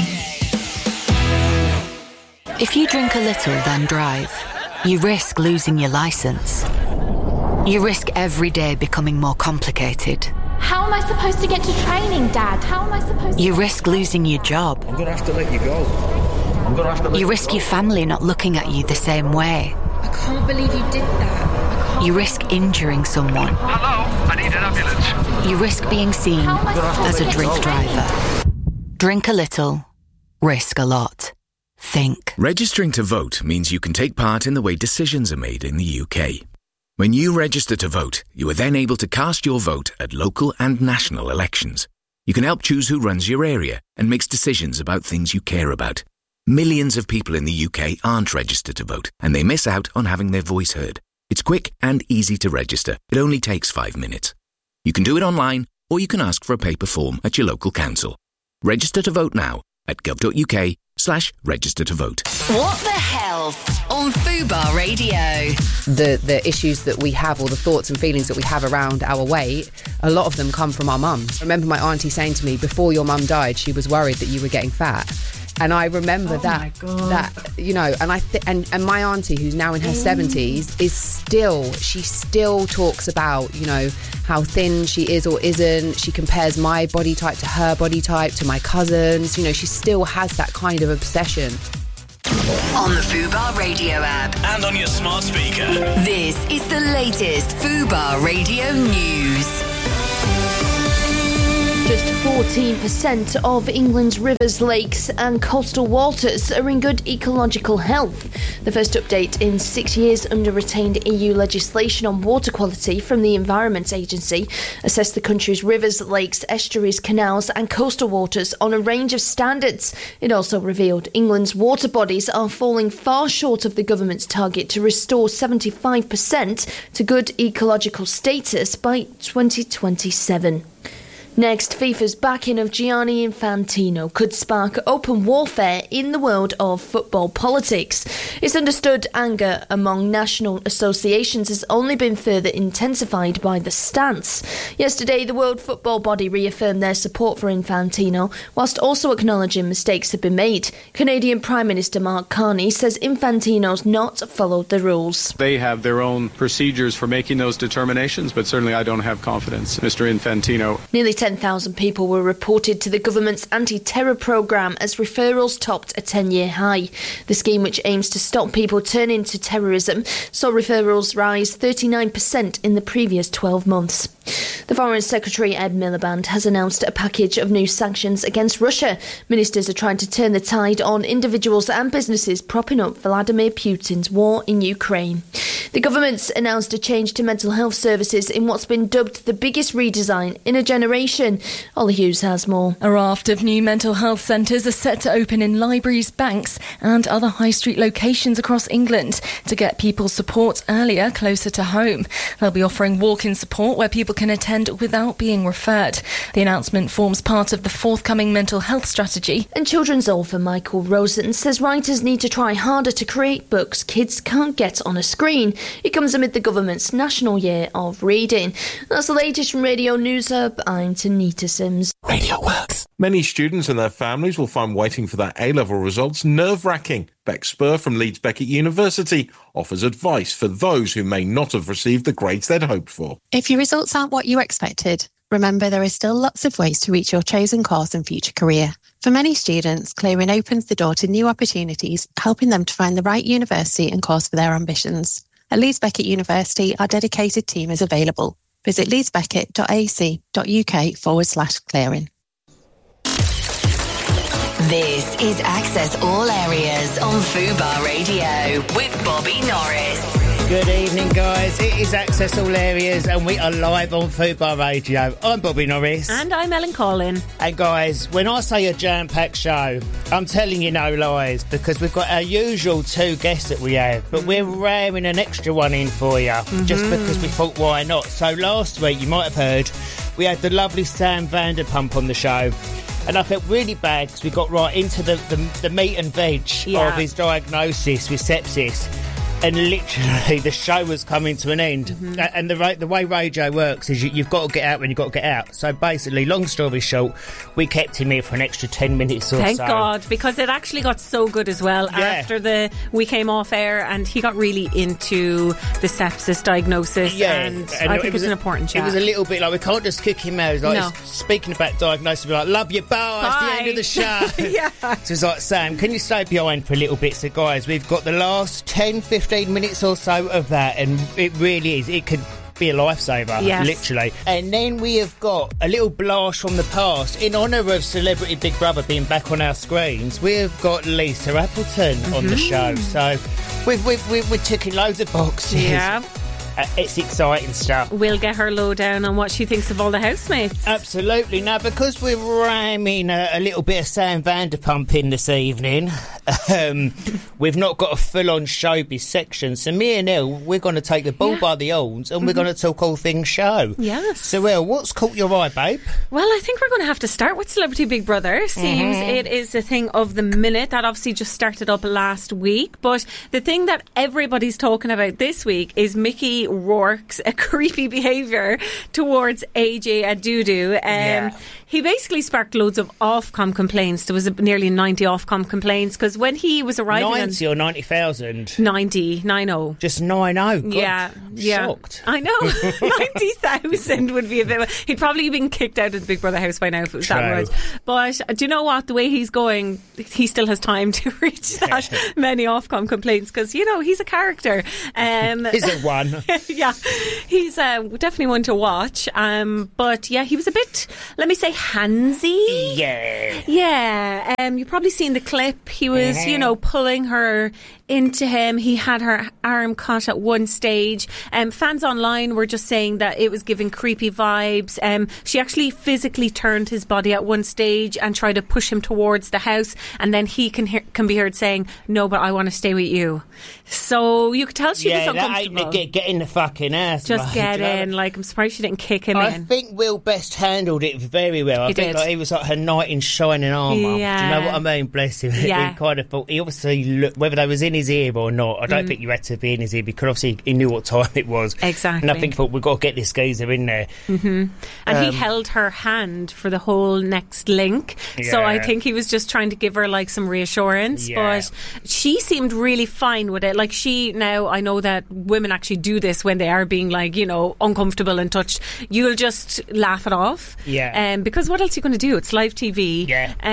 If you drink a little, then drive, you risk losing your license. You risk every day becoming more complicated. How am I supposed to get to training, Dad? How am I supposed to... You risk losing your job. I'm going to have to let you go. You risk your family not looking at you the same way. I can't believe you did that. You risk injuring someone. Hello, I need an ambulance. You risk being seen as a drink driver. Drink a little, risk a lot. Think. Registering to vote means you can take part in the way decisions are made in the UK. When you register to vote, you are then able to cast your vote at local and national elections. You can help choose who runs your area and makes decisions about things you care about. Millions of people in the UK aren't registered to vote, and they miss out on having their voice heard. It's quick and easy to register. It only takes 5 minutes. You can do it online, or you can ask for a paper form at your local council. Register to vote now at gov.uk/register to vote. What the Health on Fubar Radio. The issues that we have, or the thoughts and feelings that we have around our weight, a lot of them come from our mums. I remember my auntie saying to me, before your mum died, she was worried that you were getting fat. And I remember that, you know, and and my auntie, who's now in her 70s, she still talks about, you know, how thin she is or isn't. She compares my body type to her body type, to my cousins. You know, she still has that kind of obsession. On the Fubar Radio app. And on your smart speaker. This is the latest Fubar Radio news. Just 14% of England's rivers, lakes and coastal waters are in good ecological health. The first update in 6 years under retained EU legislation on water quality from the Environment Agency assessed the country's rivers, lakes, estuaries, canals and coastal waters on a range of standards. It also revealed England's water bodies are falling far short of the government's target to restore 75% to good ecological status by 2027. Next, FIFA's backing of Gianni Infantino could spark open warfare in the world of football politics. It's understood anger among national associations has only been further intensified by the stance. Yesterday, the World Football Body reaffirmed their support for Infantino, whilst also acknowledging mistakes have been made. Canadian Prime Minister Mark Carney says Infantino's not followed the rules. They have their own procedures for making those determinations, but certainly I don't have confidence. Mr. Infantino. Nearly 10,000 people were reported to the government's anti-terror programme as referrals topped a 10-year high. The scheme, which aims to stop people turning to terrorism, saw referrals rise 39% in the previous 12 months. The Foreign Secretary Ed Miliband has announced a package of new sanctions against Russia. Ministers are trying to turn the tide on individuals and businesses propping up Vladimir Putin's war in Ukraine. The government's announced a change to mental health services in what's been dubbed the biggest redesign in a generation. Ollie Hughes has more. A raft of new mental health centres are set to open in libraries, banks and other high street locations across England to get people support earlier, closer to home. They'll be offering walk-in support where people can attend without being referred. The announcement forms part of the forthcoming mental health strategy. And children's author Michael Rosen says writers need to try harder to create books kids can't get on a screen. It comes amid the government's National Year of Reading. That's the latest from Radio News Hub. I'm Tanita Sims. Radio Works. Many students and their families will find waiting for their A-level results nerve-wracking. Beck Spur from Leeds Beckett University offers advice for those who may not have received the grades they'd hoped for. If your results aren't what you expected, remember there is still lots of ways to reach your chosen course and future career. For many students, clearing opens the door to new opportunities, helping them to find the right university and course for their ambitions. At Leeds Beckett University, our dedicated team is available. Visit leedsbeckett.ac.uk/clearing. This is Access All Areas on Fubar Radio with Bobby Norris. Good evening, guys. It is Access All Areas and we are live on Fubar Radio. I'm Bobby Norris. And I'm Ellen Collin. And guys, when I say a jam-packed show, I'm telling you no lies, because we've got our usual two guests that we have, but we're raring an extra one in for you, just because we thought, why not? So last week, you might have heard, we had the lovely Sam Vanderpump on the show. And I felt really bad because we got right into the meat and veg of his diagnosis with sepsis. And literally, the show was coming to an end. And the way radio works is you've got to get out when you've got to get out. So basically, long story short, we kept him here for an extra 10 minutes or Thank so. God, because it actually got so good as well after we came off air, and he got really into the sepsis diagnosis. And I think it was an important chat. It was a little bit like, we can't just kick him out. Like, speaking about diagnosis, we're like, love you, bye. It's the end of the show. So it's like, Sam, can you stay behind for a little bit? So guys, we've got the last 10, 15 minutes or so of that, and it really is, it could be a lifesaver, literally. And then we have got a little blast from the past in honour of Celebrity Big Brother being back on our screens. We've got Lisa Appleton on the show, so we're ticking loads of boxes. It's exciting stuff. We'll get her lowdown on what she thinks of all the housemates. Absolutely. Now, because we're ramming a little bit of Sam Vanderpump in this evening, we've not got a full-on showbiz section. So me and Elle, we're going to take the bull by the horns and we're going to talk all things show. Yes. So, Elle, what's caught your eye, babe? Well, I think we're going to have to start with Celebrity Big Brother. Seems it is a thing of the minute. That obviously just started up last week. But the thing that everybody's talking about this week is Mickey Rourke's creepy behaviour towards AJ Adudu. He basically sparked loads of Ofcom complaints. There was nearly 90 Ofcom complaints because when he was arriving... 90 or 90,000? 90. Just 90? Yeah. Shocked. I know. 90,000 would be a bit... He'd probably been kicked out of the Big Brother house by now if it was that much. But do you know what? The way he's going, he still has time to reach that many Ofcom complaints because, you know, he's a character. He's a one. Yeah. He's definitely one to watch. But yeah, he was a bit, let me say, handsy. Yeah. You've probably seen the clip. He was, you know, pulling her into him. He had her arm cut at one stage. Fans online were just saying that it was giving creepy vibes. She actually physically turned his body at one stage and tried to push him towards the house, and then he can be heard saying, "No, but I want to stay with you." So you could tell she was uncomfortable. Get in the fucking ass. Just get in. Like, I'm surprised she didn't kick him in. I think Will Best handled it very well. I think he was like her knight in shining armour. Yeah. Do you know what I mean? Bless him. Yeah. He kind of thought, he obviously looked, whether they was in his ear or not, I don't think you had to be in his ear because obviously he knew what time it was. Exactly. And I think he thought, we've got to get this geezer in there. And he held her hand for the whole next link. So I think he was just trying to give her like some reassurance. But she seemed really fine with it. Like now I know that women actually do this when they are being like, you know, uncomfortable and touched. You'll just laugh it off. Because what else are you going to do? It's live TV.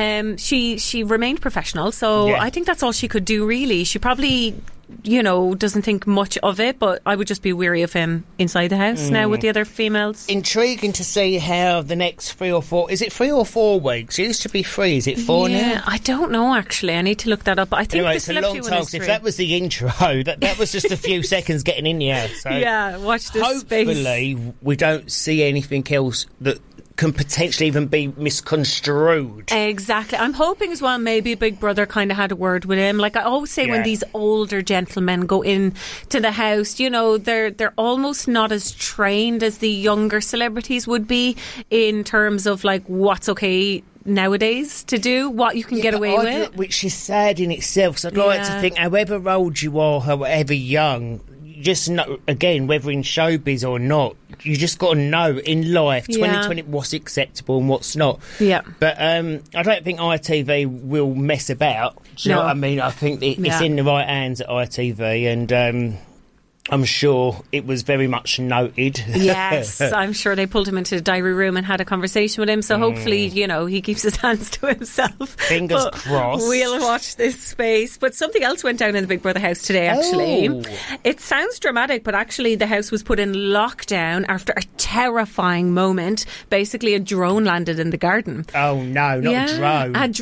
She remained professional. So I think that's all she could do really. She probably, you know, doesn't think much of it, but I would just be weary of him inside the house now with the other females. Intriguing to see how the next 3 or 4... Is it 3 or 4 weeks? It used to be 3. Is it 4 now? I don't know, actually. I need to look that up. But I think anyway, the it's a long time. If that was the intro, that was just a few seconds getting in the house. So watch this hopefully space. We don't see anything else that can potentially even be misconstrued. Exactly. I'm hoping as well maybe Big Brother kind of had a word with him. Like I always say, when these older gentlemen go in to the house, you know, they're almost not as trained as the younger celebrities would be in terms of like what's okay nowadays to do, what you can get away with. Which is sad in itself. So I'd like to think however old you are, however young, just know, again, whether in showbiz or not, you just got to know in life 2020 what's acceptable and what's not. But I don't think ITV will mess about. Do you know what I mean? I think it's in the right hands at ITV, and I'm sure it was very much noted. Yes, I'm sure they pulled him into the diary room and had a conversation with him. So hopefully, you know, he keeps his hands to himself. Fingers crossed. We'll watch this space. But something else went down in the Big Brother house today, actually. It sounds dramatic, but actually the house was put in lockdown after a terrifying moment. Basically, a drone landed in the garden. Oh, no, not a drone. A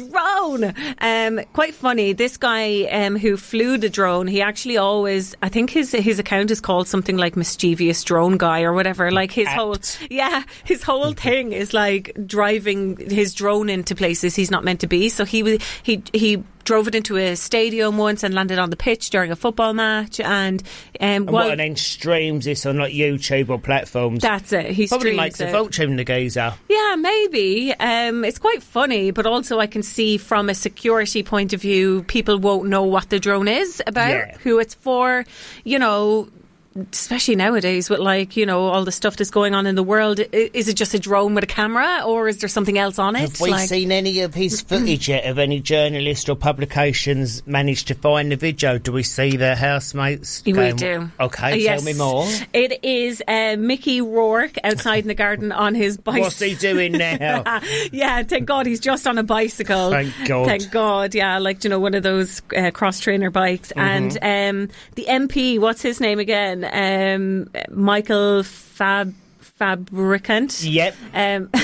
drone! Quite funny. This guy who flew the drone, he actually always, I think his account is called something like Mischievous Drone Guy or whatever. Like his whole thing is like driving his drone into places he's not meant to be. So he drove it into a stadium once and landed on the pitch during a football match, and then streams this on like YouTube or platforms. That's it. He probably makes a fortune, the geezer. Yeah, maybe. It's quite funny, but also I can see from a security point of view, people won't know what the drone is about, who it's for, you know. Especially nowadays with, like, you know, all the stuff that's going on in the world. Is it just a drone with a camera, or is there something else on it? Have we seen any of his footage yet? Have any journalists or publications managed to find the video? Do we see the housemates? We do. Okay, yes. Tell me more. It is Mickey Rourke outside in the garden on his bicycle. What's he doing now? Yeah, thank God he's just on a bicycle. Thank God. Thank God, yeah, like, you know, one of those cross-trainer bikes. And the MP, what's his name again? Michael Fabricant. Yep.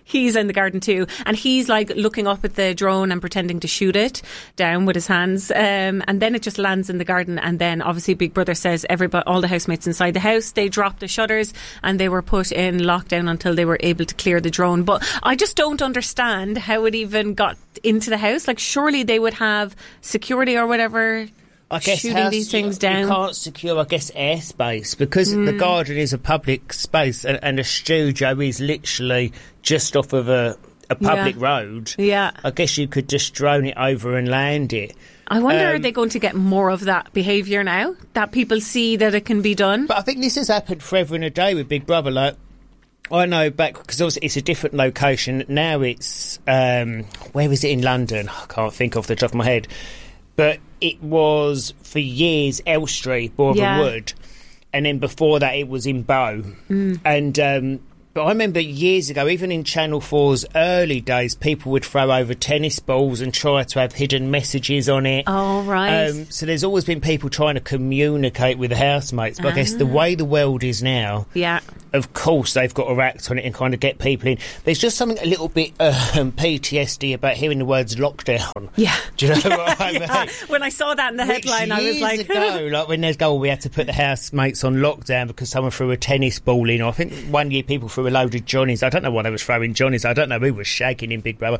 he's in the garden too, and he's like looking up at the drone and pretending to shoot it down with his hands, and then it just lands in the garden. And then obviously Big Brother says all the housemates inside the house, they dropped the shutters and they were put in lockdown until they were able to clear the drone. But I just don't understand how it even got into the house. Like, surely they would have security or whatever. I guess shooting these things down. You can't secure, I guess, airspace because the garden is a public space and a studio is literally just off of a public road. Yeah. I guess you could just drone it over and land it. I wonder, are they going to get more of that behaviour now? That people see that it can be done? But I think this has happened forever and a day with Big Brother. Like, I know back, because obviously it's a different location. Now it's, where is it in London? I can't think off the top of my head. But it was, for years, Elstree, Boreham Wood. And then before that, it was in Bow. And but I remember years ago, even in Channel 4's early days, people would throw over tennis balls and try to have hidden messages on it. Oh, right. So there's always been people trying to communicate with the housemates. But I guess the way the world is now, of course, they've got to act on it and kind of get people in. There's just something a little bit PTSD about hearing the words lockdown. Yeah. Do you know what I mean? When I saw that in the headline, I was like... Years ago, like when there's we had to put the housemates on lockdown because someone threw a tennis ball in. I think one year people threw a load of Johnnies. I don't know why they was throwing Johnnies. I don't know who was shaking in Big Brother.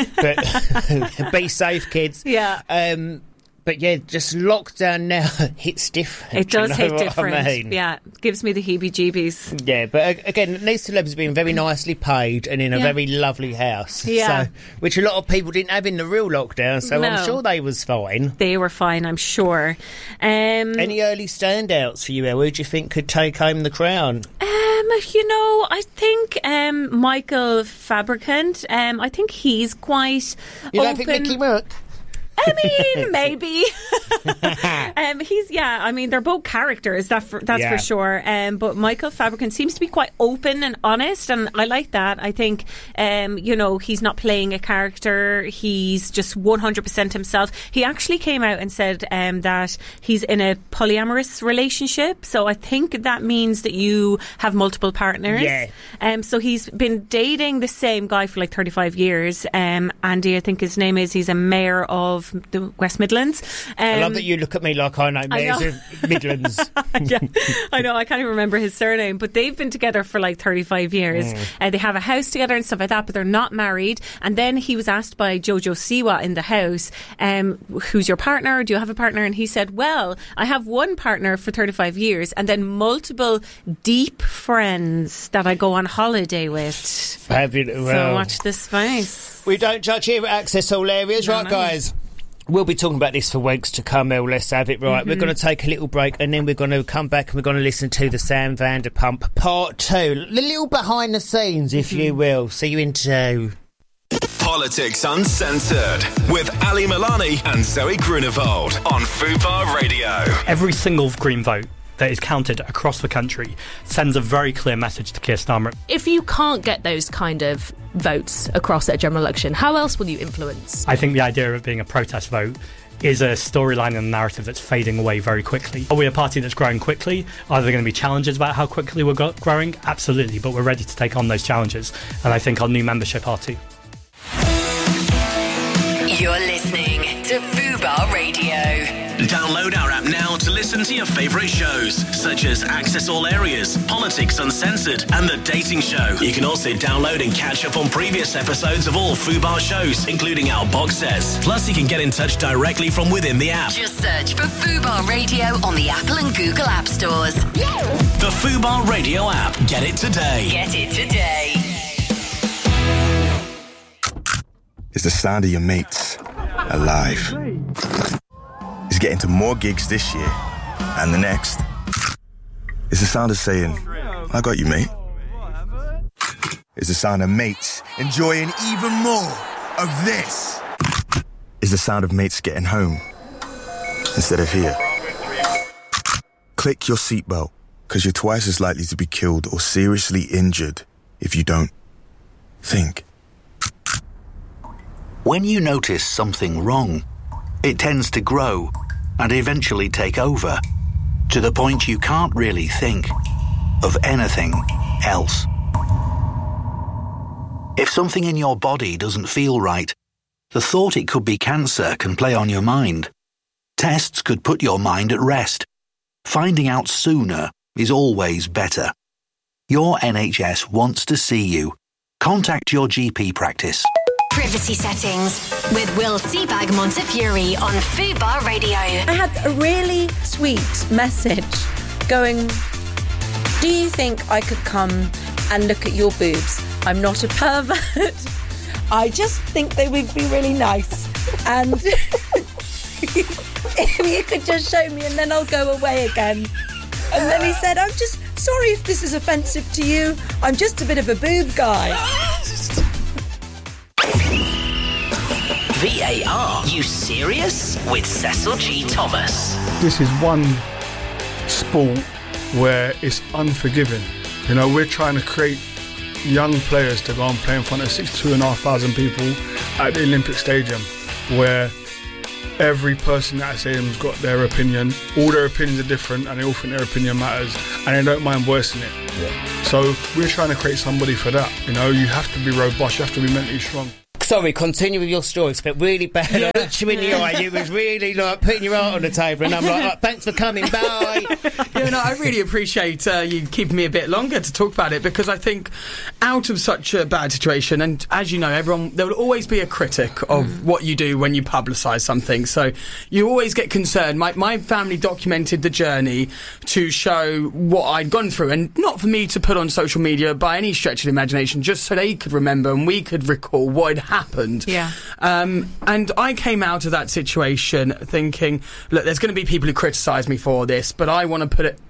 But be safe, kids. Yeah. But yeah, just lockdown now hits different. It does hit different. I mean? Yeah, gives me the heebie-jeebies. Yeah, but again, these celebs have been very nicely paid and in a very lovely house. Yeah. So, which a lot of people didn't have in the real lockdown, so No. I'm sure they was fine. They were fine, I'm sure. Any early standouts for you, Elle? Who do you think could take home the crown? I think Michael Fabricant. I think he's quite You don't open. think Mickey Rourke? I mean, maybe. They're both characters, that's for sure. But Michael Fabricant seems to be quite open and honest, and I like that. I think, he's not playing a character. He's just 100% himself. He actually came out and said that he's in a polyamorous relationship. So I think that means that you have multiple partners. Yeah. So he's been dating the same guy for like 35 years. Andy, I think his name is. He's a mayor of the West Midlands. I love that you look at me like I know mayors of Midlands. Yeah, I know, I can't even remember his surname, but they've been together for like 35 years. They have a house together and stuff like that, but they're not married. And then he was asked by Jojo Siwa in the house, who's your partner? Do you have a partner? And he said, well, I have one partner for 35 years and then multiple deep friends that I go on holiday with. Fabulous. So watch this space. We don't judge here at Access All Areas, right, guys? We'll be talking about this for weeks to come, Elle. Let's have it right. We're going to take a little break and then we're going to come back and we're going to listen to the Sam Vanderpump Part 2. A little behind the scenes, if you will. See you in 2. Politics Uncensored with Ali Milani and Zoe Grunewald on Fubar Radio. Every single Green vote that is counted across the country sends a very clear message to Keir Starmer. If you can't get those kind of votes across at a general election, how else will you influence? I think the idea of it being a protest vote is a storyline and a narrative that's fading away very quickly. Are we a party that's growing quickly? Are there going to be challenges about how quickly we're growing? Absolutely, but we're ready to take on those challenges, and I think our new membership are too. You're listening to Fubar Radio. Download our app now to listen to your favourite shows, such as Access All Areas, Politics Uncensored, and The Dating Show. You can also download and catch up on previous episodes of all Fubar shows, including our box sets. Plus, you can get in touch directly from within the app. Just search for Fubar Radio on the Apple and Google App Stores. The Fubar Radio app. Get it today. Get it today. It's the sound of your mates alive. It's getting to more gigs this year and the next. It's the sound of saying, I got you, mate. It's the sound of mates enjoying even more of this. It's the sound of mates getting home instead of here. Click your seatbelt, because you're twice as likely to be killed or seriously injured if you don't think. When you notice something wrong, it tends to grow and eventually take over, to the point you can't really think of anything else. If something in your body doesn't feel right, the thought it could be cancer can play on your mind. Tests could put your mind at rest. Finding out sooner is always better. Your NHS wants to see you. Contact your GP practice. Privacy settings with Will Seabag Montefiore on Fubar Radio. I had a really sweet message going, do you think I could come and look at your boobs? I'm not a pervert. I just think they would be really nice. And if you could just show me and then I'll go away again. And then he said, I'm just sorry if this is offensive to you. I'm just a bit of a boob guy. VAR, you serious? With Cecil G. Thomas. This is one sport where it's unforgiving. You know, we're trying to create young players to go and play in front of 62,500 people at the Olympic Stadium, where every person at that stadium's got their opinion. All their opinions are different and they all think their opinion matters and they don't mind voicing it. Yeah. So we're trying to create somebody for that. You know, you have to be robust, you have to be mentally strong. Sorry, continue with your story. It's been really bad. Yeah. I looked you in the eye. You was really like putting your heart on the table, and I'm like, thanks for coming. Bye. Yeah, no, I really appreciate you keeping me a bit longer to talk about it, because I think out of such a bad situation, and as you know, there will always be a critic of what you do when you publicise something. So you always get concerned. My family documented the journey to show what I'd gone through, and not for me to put on social media by any stretch of the imagination, just so they could remember and we could recall what had happened. Yeah. And I came out of that situation thinking, look, there's going to be people who criticise me for this, but I want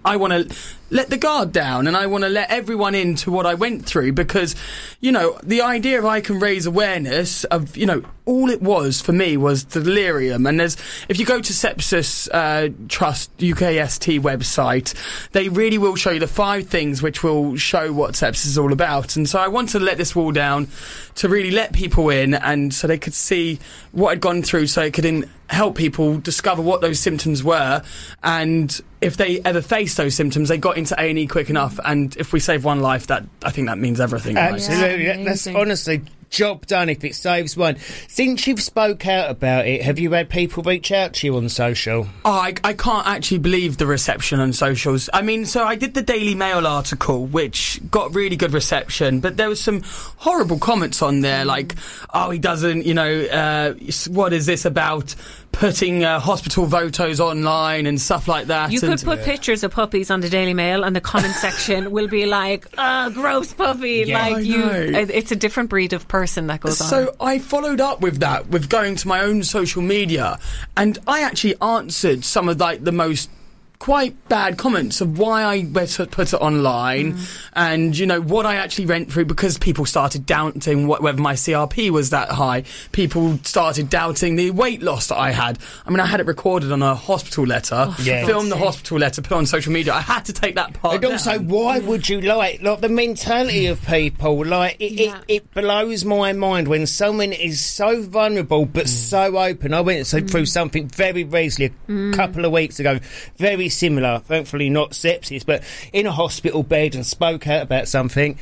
to let the guard down, and I want to let everyone into what I went through, because, you know, the idea of I can raise awareness of, you know, all it was for me was delirium. And if you go to Sepsis Trust UKST website, they really will show you the 5 things which will show what sepsis is all about. And so I wanted to let this wall down to really let people in, and so they could see what I'd gone through, so it could help people discover what those symptoms were, and if they ever face those symptoms, they got into A&E quick enough. And if we save one life, I think that means everything. Absolutely. Yeah, that's honestly job done if it saves one. Since you've spoke out about it, have you had people reach out to you on social? Oh, I can't actually believe the reception on socials. I mean, so I did the Daily Mail article, which got really good reception, but there was some horrible comments on there, like, oh, he doesn't, you know, what is this about putting hospital photos online and stuff like that. You could put pictures of puppies on the Daily Mail and the comment section will be like, gross puppy. Yeah, like it's a different breed of person that goes on. So I followed up with that, with going to my own social media, and I actually answered some of like the most quite bad comments of why I put it online, and, you know, what I actually went through, because people started doubting whether my CRP was that high. People started doubting the weight loss that I had. I mean, I had it recorded on a hospital letter, filmed the hospital letter, put it on social media. I had to take that part And also, why would you like the mentality of people? Like, it blows my mind when someone is so vulnerable but so open. I went through something very recently, a couple of weeks ago, very similar, thankfully not sepsis, but in a hospital bed, and spoke out about something,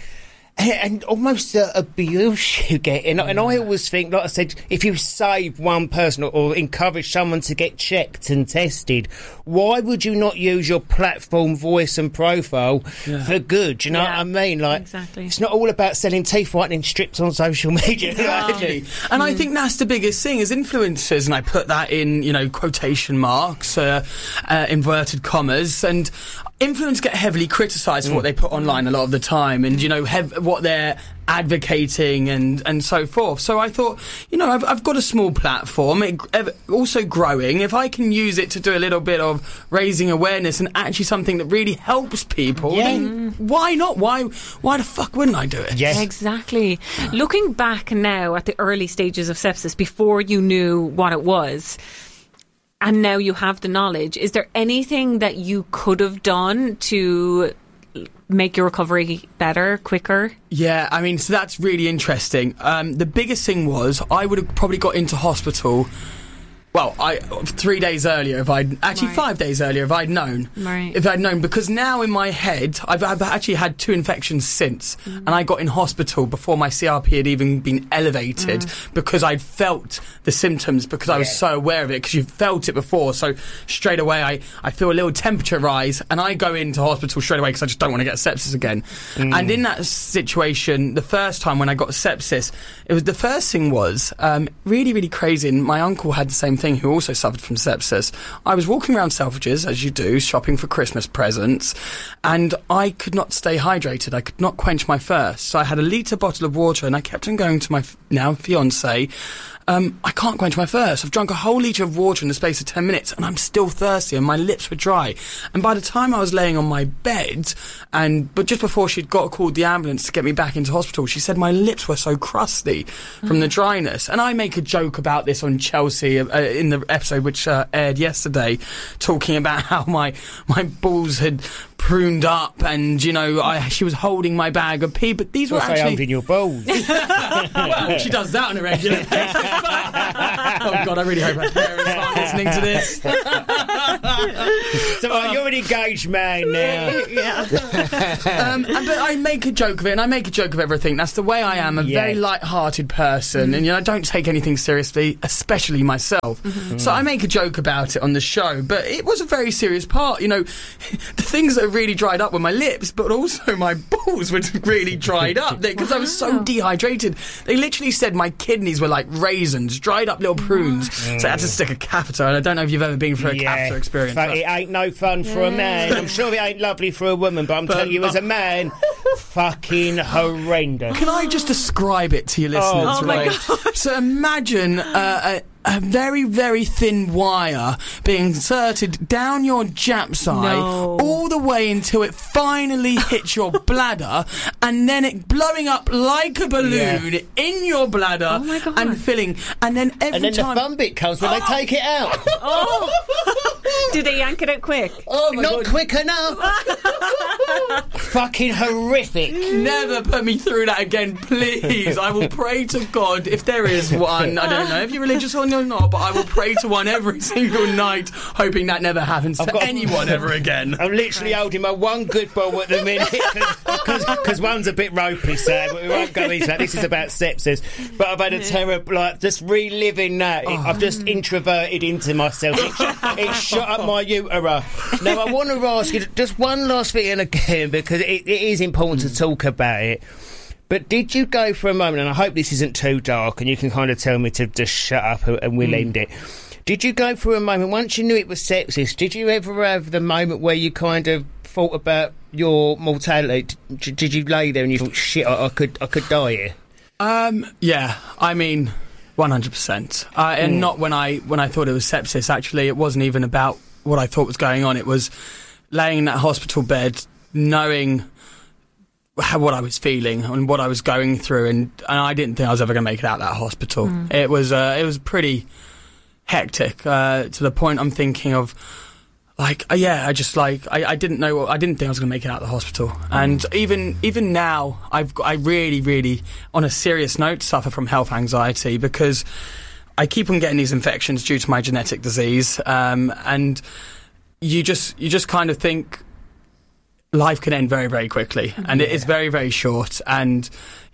and almost the abuse you get. And I always think, like I said, if you save one person or encourage someone to get checked and tested, why would you not use your platform, voice and profile for good? You know what I mean? Like, exactly. It's not all about selling teeth whitening strips on social media. Exactly. And I think that's the biggest thing, as influencers, and I put that in, you know, quotation marks, inverted commas, and influencers get heavily criticised for what they put online a lot of the time, and, you know, what they're advocating and so forth. So I thought, you know, I've got a small platform, also growing. If I can use it to do a little bit of raising awareness and actually something that really helps people, then why not? Why the fuck wouldn't I do it? Yes. Exactly. Looking back now at the early stages of sepsis, before you knew what it was, and now you have the knowledge, is there anything that you could have done to make your recovery better, quicker? Yeah, I mean, so that's really interesting. The biggest thing was I would have probably got into hospital Well, 3 days earlier, if I'd... Actually, 5 days earlier, if I'd known. Right. If I'd known, because now in my head, I've actually had 2 infections since, and I got in hospital before my CRP had even been elevated, because I'd felt the symptoms, because I was so aware of it, because you've felt it before, so straight away I feel a little temperature rise, and I go into hospital straight away, because I just don't want to get sepsis again. And in that situation, the first time when I got sepsis, the first thing was really, really crazy, and my uncle had the same thing, who also suffered from sepsis. I was walking around Selfridges, as you do, shopping for Christmas presents, and I could not stay hydrated. I could not quench my thirst. So I had a litre bottle of water, and I kept on going to my now fiancé, I can't quench my thirst. I've drunk a whole litre of water in the space of 10 minutes and I'm still thirsty and my lips were dry. And by the time I was laying on my bed, but just before she'd called the ambulance to get me back into hospital, she said my lips were so crusty from the dryness. And I make a joke about this on Chelsea in the episode which aired yesterday, talking about how my balls had pruned up and, you know, she was holding my bag of pee, but these were actually... holding your balls? Well, she does that on a regular basis. Oh, God, I really hope my parents aren't listening to this. So you're an engaged man now. But I make a joke of it, and I make a joke of everything. That's the way I am, a very light-hearted person, and, you know, I don't take anything seriously, especially myself. So I make a joke about it on the show, but it was a very serious part. You know, the things that really dried up were my lips, but also my balls were really dried up because I was so dehydrated. They literally said my kidneys were like raisins, dried up little prunes. So I had to stick a catheter, and I don't know if you've ever been through a catheter experience. But it ain't no fun for a man. I'm sure it ain't lovely for a woman, but I'm telling you, as a man, fucking horrendous. Can I just describe it to your listeners? Oh my God. So imagine a very, very thin wire being inserted down your Jap's eye all the way until it finally hits your bladder, and then it blowing up like a balloon in your bladder and filling, and then the fun bit comes when they take it out. Do they yank it out quick? Not quick enough. Fucking horrific. Never put me through that again, please. I will pray to God, if there is one. I don't know if you're religious or not, but I will pray to one every single night, hoping that never happens to anyone ever again. I'm literally holding my one good ball at the minute because one's a bit ropey, Sam. We won't go into that. This is about sepsis. But I've had a terror, like, just reliving that. I've just introverted into myself. It shot up my utero. Now, I want to ask you just one last thing again, because it is important to talk about it. But did you go for a moment, and I hope this isn't too dark and you can kind of tell me to just shut up and we'll end it. Did you go for a moment, once you knew it was sepsis, did you ever have the moment where you kind of thought about your mortality? Did you lay there and you thought, shit, I could die here? Yeah, I mean, 100%. And not when I thought it was sepsis, actually. It wasn't even about what I thought was going on. It was laying in that hospital bed, knowing what I was feeling and what I was going through, and I didn't think I was ever going to make it out of that hospital. It was pretty hectic to the point I'm thinking of, like, I didn't know. I didn't think I was going to make it out of the hospital. And even now, I really, really, on a serious note, suffer from health anxiety because I keep on getting these infections due to my genetic disease, and you just kind of think life can end very, very quickly, and it is very, very short. And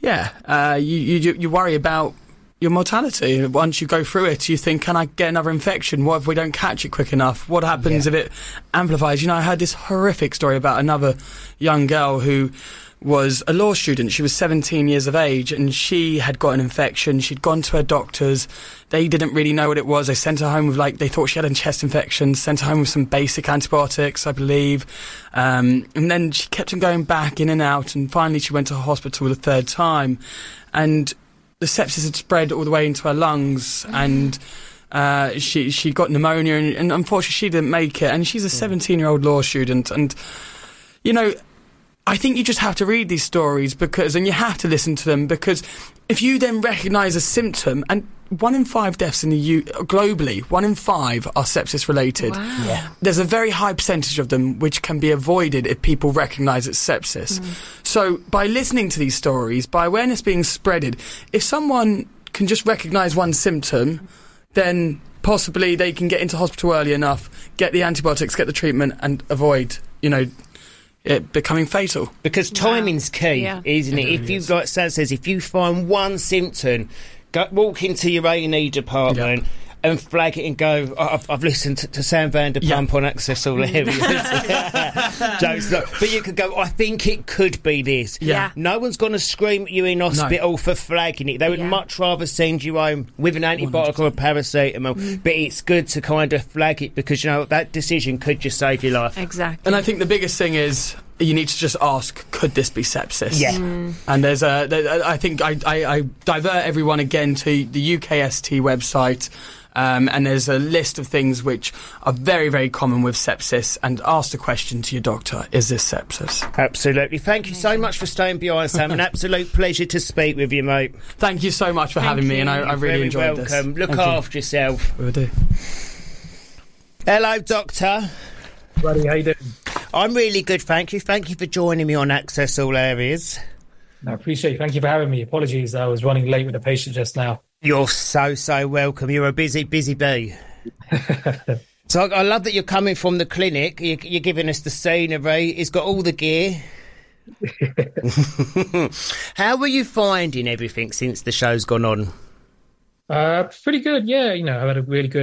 you worry about your mortality. Once you go through it, you think, can I get another infection? What if we don't catch it quick enough? What happens if it amplifies? You know, I heard this horrific story about another young girl who was a law student. She was 17 years of age and she had got an infection. She'd gone to her doctors. They didn't really know what it was. They sent her home with, they thought she had a chest infection, sent her home with some basic antibiotics, I believe. And then she kept on going back in and out, and finally she went to hospital the third time. And the sepsis had spread all the way into her lungs, and she got pneumonia, and unfortunately she didn't make it. And she's a 17-year-old law student. And, you know, I think you just have to read these stories and you have to listen to them, because if you then recognise a symptom, and 1 in 5 deaths in the globally, 1 in 5 are sepsis related. Wow. Yeah. There's a very high percentage of them which can be avoided if people recognise it's sepsis. So by listening to these stories, by awareness being spreaded, if someone can just recognise one symptom, then possibly they can get into hospital early enough, get the antibiotics, get the treatment, and avoid, it becoming fatal. Because timing's key, isn't it? If you, like Sam says, if you find one symptom, walk into your A&E department and flag it and go, I've listened to Sam Vanderpump on Access All Areas. Jokes not. But you could go, I think it could be this. Yeah. No one's going to scream at you in hospital for flagging it. They would much rather send you home with an antibiotic 100%. Or a paracetamol. But it's good to kind of flag it because, that decision could just save your life. Exactly. And I think the biggest thing is you need to just ask, could this be sepsis? Yeah. And I think I divert everyone again to the UKST website. And there's a list of things which are very, very common with sepsis, and ask the question to your doctor, is this sepsis? Absolutely. Thank you so much for staying behind, Sam. An absolute pleasure to speak with you, mate. Thank you so much for having me, and I really enjoyed this. Welcome. Look after yourself. Will do. Hello, Doctor. Buddy, how you doing? I'm really good, thank you. Thank you for joining me on Access All Areas. I appreciate it. Thank you for having me. Apologies, I was running late with a patient just now. You're so welcome. You're a busy bee. So I love that you're coming from the clinic. You're giving us the scenery. It's got all the gear. How were you finding everything since the show's gone on? Pretty good, yeah. I've had a really good